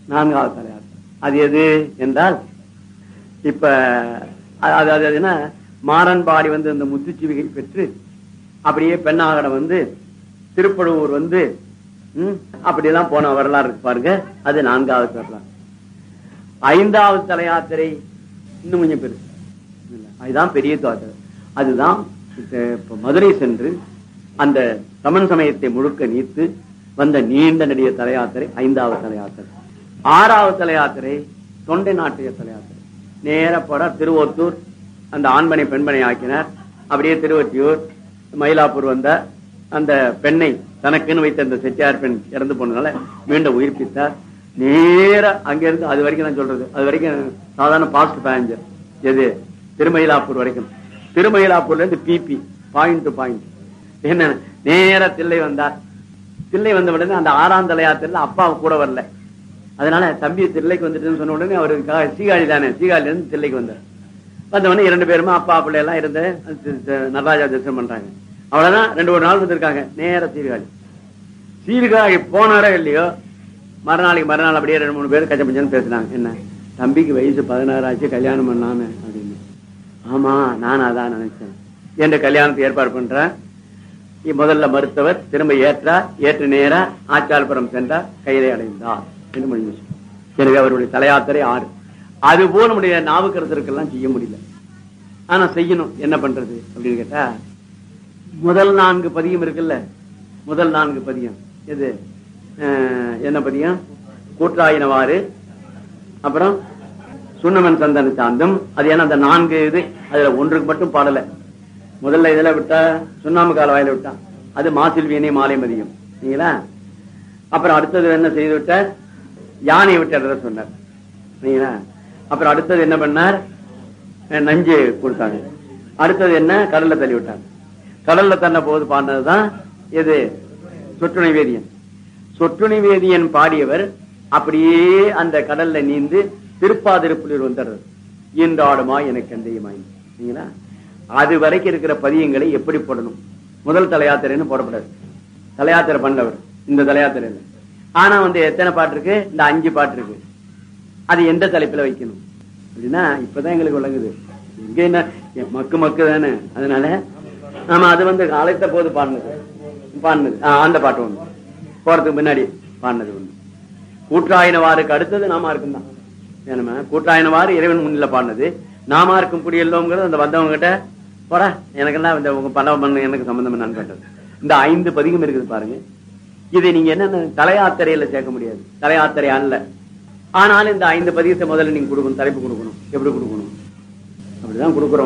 நான்காவது தலை யாத்திரை. அது எது என்றால் இப்ப அது என்ன, மாறன்பாடி வந்து இந்த முத்துச்சிவிகை பெற்று அப்படியே பெண்ணாகடம் வந்து திருப்பழுவூர் வந்து அப்படியெல்லாம் போன வரலாறு இருக்கு பாருங்க. அது நான்காவது வரலாறு. ஐந்தாவது தல யாத்திரை இன்னும் கொஞ்சம் பெருசு. அதுதான் பெரிய யாத்திரை. அதுதான் மதுரை சென்று அந்த சமன் சமயத்தை முழுக்க நீத்து வந்த நீண்ட நெடிய தல யாத்திரை ஐந்தாவது தல யாத்திரை. ஆறாவது தல யாத்திரை தொண்டை நாட்டிய தல யாத்திரை. நேர போற திருவொத்தூர் அந்த ஆண்மனை பெண்மனை ஆக்கினார். அப்படியே திருவொற்றியூர் மயிலாப்பூர் வந்த அந்த பெண்ணை தனக்குன்னு வைத்த அந்த செட்டியார் பெண் இறந்து போனதுனால மீண்டும் உயிர்ப்பித்தார். நேர அங்கிருந்து அது வரைக்கும் நான் சொல்றது, அது வரைக்கும் சாதாரண பாஸ்ட் பேசஞ்சர். எது திருமயிலாப்பூர் வரைக்கும். திருமயிலாப்பூர்ல இருந்து பிபி பாயிண்ட் டு பாயிண்ட் என்ன நேர தில்லை வந்தார். தில்லை வந்த உடனே அந்த ஆறாம் தல யாத்திரையில அப்பா கூட வரல. அதனால தம்பி தில்லைக்கு வந்துட்டுன்னு சொன்ன உடனே அவருக்கு சீகாழி தானே, சீகாழில இருந்து தில்லைக்கு வந்தார். வந்த உடனே 2 பேருமே அப்பா பிள்ளை எல்லாம் இருந்து நடராஜா தரிசனம் பண்றாங்க. அவ்வளவுதான் 2 நாள் வந்திருக்காங்க. நேர சீர்காழி. சீர்காழி போனாரோ இல்லையோ மறுநாள் அப்படியே 2-3 பேர் கச்சபஞ்சன்னு பேசினாங்க. என்ன தம்பிக்கு வயசு 16 ஆச்சு, கல்யாணம் பண்ணாம அப்படின்னு. ஆமா நான் அதான் நினைச்சேன். என்ற கல்யாணத்தை ஏற்பாடு பண்றேன். முதல்ல மருத்துவர் திரும்ப ஏற்று நேர ஆச்சால்புரம் சென்றார், கையிலே அடைந்தார் என்று முடிஞ்சு. எனவே அவருடைய தல யாத்திரை 6. அது போல நம்முடைய நாவுக்கரசருக்கெல்லாம் செய்ய முடியல. ஆனா செய்யணும். என்ன பண்றது அப்படின்னு கேட்டா, முதல் 4 பதியம் இருக்குல்ல, முதல் 4 பதியம் எது என்ன பதியம்? கூற்றாயினவாறு, அப்புறம் சுண்ணமன் சந்தன சாந்தம். அது ஏன்னா அந்த 4 இது அதுல ஒன்றுக்கு மட்டும் பாடல. முதல்ல இதுல விட்டா சுண்ணாம்பு கால வாயில விட்டா அது மாசில் வீணை மாலை மதியம் நீங்களா. அப்புறம் அடுத்தது என்ன செய்து விட்ட, யானையை விட்டு சொன்னார் நீங்களா. அப்புறம் அடுத்தது என்ன பண்ணார், நஞ்சு கொடுத்தாங்க. அடுத்தது என்ன, கடல்ல தள்ளி விட்டாங்க. கடல்ல தள்ள போது பாடினதுதான் எது, சொற்றுணை வேதியன். சொற்றுணை வேதியன் பாடியவர் அப்படியே அந்த கடல்ல நீந்து திருப்பாதிருப்புலியூர் வந்துடுறது. ஈன்றாடுமா எனக்கு எந்தையுமாய் நீங்களா. அது வரைக்கும் இருக்கிற பதியங்களை எப்படி போடணும், முதல் தல யாத்திரைன்னு போடப்படாது. தல யாத்திரை பண்ணவர் இந்த தல யாத்திரை இல்லை. ஆனா வந்து எத்தனை பாட்டு இருக்கு, இந்த 5 பாட்டு இருக்கு. அது எந்த தலைப்புல வைக்கணும் அப்படின்னா இப்பதான் எங்களுக்கு விளங்குது. இங்க என்ன மக்கு தானே. அதனால ஆமா அது வந்து அழைத்த போது பாடினது அந்த பாட்டு ஒண்ணு, போறதுக்கு முன்னாடி பாடினது ஒண்ணு. கூற்றாயினவாருக்கு அடுத்தது நாமா இருக்கும் தான். ஏன்னா கூற்றாயினவாறு இறைவன் முன்னில பாடினது. நாமா இருக்கும் குடி எல்லோங்கிறது அந்த வந்தவங்க கிட்ட போற எனக்கெல்லாம் இந்த உங்க பண்ண எனக்கு சம்பந்தம் என்னன்னு கேட்டது. இந்த 5 பதிகம் இருக்குது பாருங்க. இதை நீங்க என்ன தல யாத்திரையில சேர்க்க முடியாது, தல யாத்திரை அல்ல. ஆனாலும் இந்த 5 பதிகத்தை முதல்ல நீங்க கொடுக்கணும், தலைப்பு கொடுக்கணும். எப்படி கொடுக்கணும், அப்படிதான் கொடுக்குறோம்.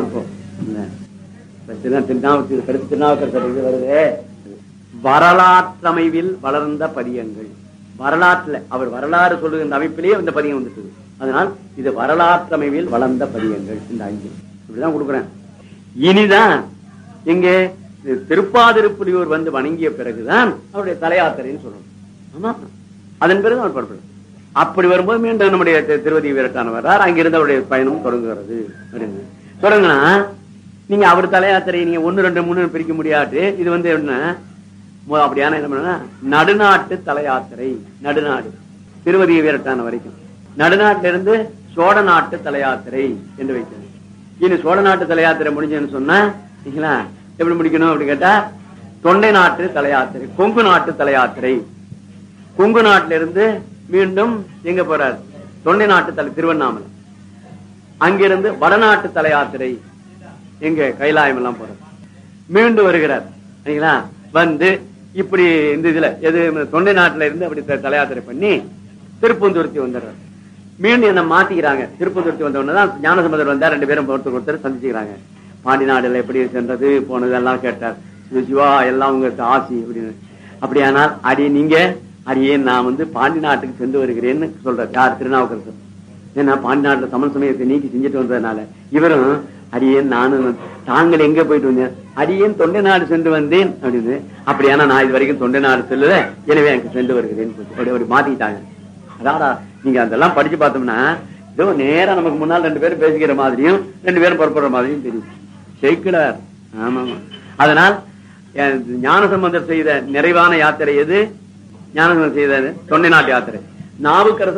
இப்போ திருநாவுக்கரசர் வருது, வரலாற்றமைவில் வளர்ந்த பதியங்கள். வரலாற்றுல அவர் வரலாறு சொல்லுகின்ற அமைப்பிலேயே இந்த பதியம் வந்துட்டு. அதனால் இது வரலாற்றமைவில் வளர்ந்த பதியங்கள். இந்த 5 இப்படிதான் கொடுக்குறேன். இனிதான் எங்கே திருப்பாதிருப்புலியூர் வந்து வணங்கிய பிறகுதான் அவருடைய தல யாத்திரைன்னு சொல்லணும். ஆமா, அதன் பிறகு அவர் புறப்படும். அப்படி வரும்போது மீண்டும் நம்முடைய திருவதி வீரட்டான வர்றார். அங்கிருந்து அவருடைய பயணம் தொடங்குகிறது. தொடங்கினா நீங்க அவர் தல யாத்திரையை நீங்க 1, 2, 3 பிரிக்க முடியாது. இது வந்து என்ன அப்படியான என்ன பண்ணா நடுநாட்டு தல யாத்திரை. நடுநாடு திருவதி வீரட்டான வரைக்கும், நடுநாட்டில இருந்து சோழ நாட்டு தல யாத்திரை என்று வைக்கணும். இனி சோழ நாட்டு தல யாத்திரை முடிஞ்சதுன்னு சொன்னா எப்படி முடிக்கணும் அப்படி கேட்டா, தொண்டை நாட்டு தல யாத்திரை, கொங்கு நாட்டு தல யாத்திரை. கொங்கு நாட்டில இருந்து மீண்டும் எங்க போறார், தொண்டை நாட்டு தலை திருவண்ணாமலை. அங்கிருந்து வடநாட்டு தல யாத்திரை எங்க கைலாயம் எல்லாம் போறார். மீண்டும் வருகிறார் வந்து இப்படி இந்த இதுல எது தொண்டை நாட்டுல இருந்து அப்படி தல யாத்திரை பண்ணி திருப்பூந்துருத்தி வந்துடுறார். மீண்டும் என்ன மாத்திக்கிறாங்க. திருப்பூந்துருத்தி வந்த உடனேதான் ஞானசம்பந்தர் வந்தா 2 பேரும் ஒருத்தர் சந்திச்சுக்கிறாங்க. பாண்டி நாடுல எப்படி சென்றது போனது எல்லாம் கேட்டார். சிவா எல்லாம் உங்களுக்கு ஆசி அப்படின்னு. அப்படியானால் நீங்க அடியே நான் வந்து பாண்டி நாட்டுக்கு சென்று வருகிறேன்னு சொல்றாரு. யார், திருநாவுக்கரசர். ஏன்னா பாண்டி நாட்டுல சமன் சமயத்தை நீக்கி செஞ்சுட்டு வந்ததுனால இவரும் அடியேன் நானும் தாங்கள் எங்க போயிட்டு வந்தேன், அடியேன் தொண்டை நாடு சென்று வந்தேன் அப்படின்னு. அப்படியானா நான் இது வரைக்கும் தொண்டை நாடு செல்லுத, எனவே எனக்கு சென்று வருகிறேன் அப்படி மாத்திக்கிட்டாங்க. அதாடா நீங்க அதெல்லாம் படிச்சு பார்த்தோம்னா இதோ நேரம் நமக்கு முன்னால் 2 பேரும் பேசிக்கிற மாதிரியும் 2 பேரும் புறப்படுற மாதிரியும் தெரியும். ஜெயிக்கிறார். ஆமா. அதனால் ஞானசம்பந்தர் செய்த நிறைவான யாத்திரை எது, ஞானசம்பந்தர் செய்த தொண்டை நாட்டு யாத்திரை. நாவுக்கரசர்